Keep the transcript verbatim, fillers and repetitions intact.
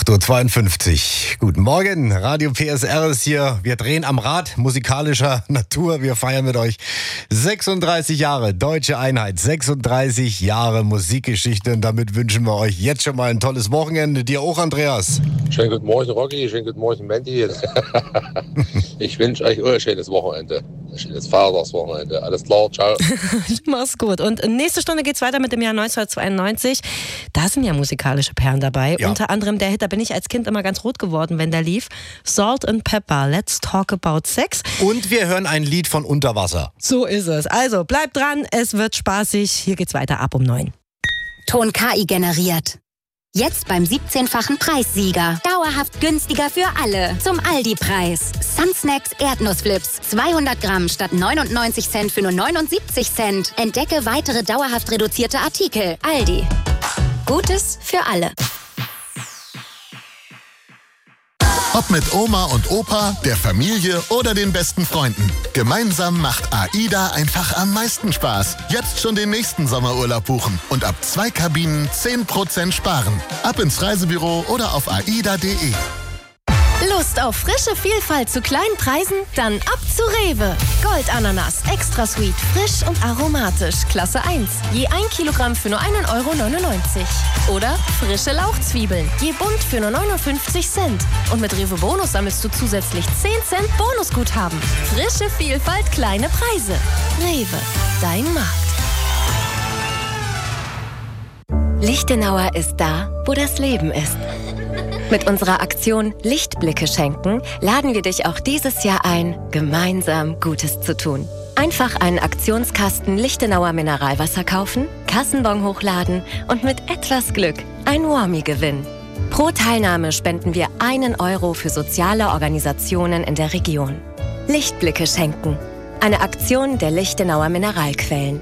acht Uhr zweiundfünfzig. Guten Morgen, Radio P S R ist hier. Wir drehen am Rad musikalischer Natur. Wir feiern mit euch sechsunddreißig Jahre Deutsche Einheit, sechsunddreißig Jahre Musikgeschichte. Und damit wünschen wir euch jetzt schon mal ein tolles Wochenende. Dir auch, Andreas. Schönen guten Morgen, Rocky. Schönen guten Morgen, Mandy. Ich wünsche euch ein schönes Wochenende. Ein schönes Vatertagswochenende. Alles klar, ciao. Mach's gut. Und nächste Stunde geht's weiter mit dem Jahr neunzehnhundertzweiundneunzig. Da sind ja musikalische Perlen dabei. Ja. Unter anderem der Hit, da bin ich als Kind immer ganz rot geworden, wenn der lief. Salt and Pepper, Let's Talk About Sex. Und wir hören ein Lied von Unterwasser. So ist es. Also bleibt dran, es wird spaßig. Hier geht's weiter ab um neun. Ton K I generiert. Jetzt beim siebzehnfachen Preissieger. Dauerhaft günstiger für alle. Zum Aldi-Preis. Sunsnacks Erdnussflips. zweihundert Gramm statt neunundneunzig Cent für nur neunundsiebzig Cent. Entdecke weitere dauerhaft reduzierte Artikel. Aldi. Gutes für alle. Ob mit Oma und Opa, der Familie oder den besten Freunden. Gemeinsam macht AIDA einfach am meisten Spaß. Jetzt schon den nächsten Sommerurlaub buchen und ab zwei Kabinen zehn Prozent sparen. Ab ins Reisebüro oder auf aida punkt de. Lust auf frische Vielfalt zu kleinen Preisen? Dann ab zu Rewe. Goldananas, extra sweet, frisch und aromatisch, Klasse eins. Je ein Kilogramm für nur einen Euro neunundneunzig. Oder frische Lauchzwiebeln, je bunt für nur neunundfünfzig Cent. Und mit Rewe Bonus sammelst du zusätzlich zehn Cent Bonusguthaben. Frische Vielfalt, kleine Preise. Rewe, dein Markt. Lichtenauer ist da, wo das Leben ist. Mit unserer Aktion Lichtblicke schenken laden wir dich auch dieses Jahr ein, gemeinsam Gutes zu tun. Einfach einen Aktionskasten Lichtenauer Mineralwasser kaufen, Kassenbon hochladen und mit etwas Glück ein Warmie gewinnen. Pro Teilnahme spenden wir einen Euro für soziale Organisationen in der Region. Lichtblicke schenken. Eine Aktion der Lichtenauer Mineralquellen.